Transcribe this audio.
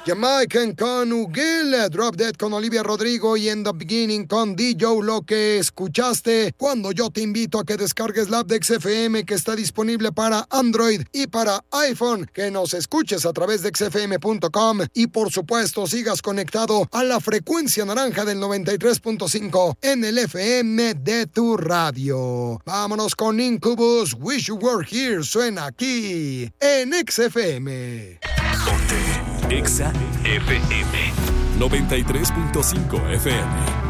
Jamaican con Ugil, Drop Dead con Olivia Rodrigo y In the Beginning con DJ. Lo que escuchaste cuando yo te invito a que descargues la app de XFM, que está disponible para Android y para iPhone, que nos escuches a través de xfm.com y por supuesto sigas conectado a la frecuencia naranja del 93.5 en el FM de tu radio. Vámonos con Incubus, Wish You Were Here, suena aquí en XFM. Ponte Exa FM 93.5 FM.